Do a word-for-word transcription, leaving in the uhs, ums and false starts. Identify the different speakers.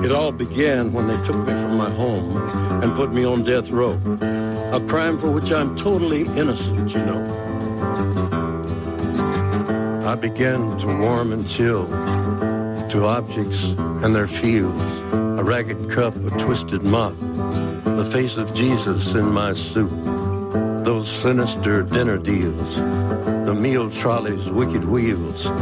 Speaker 1: It all began when they took me from my home and put me on death row, a crime for which I'm totally innocent, you know. I began to warm and chill to objects and their fields, a ragged cup, a twisted mop, the face of Jesus in my soup, those sinister dinner deals, the meal trolley's wicked wheels,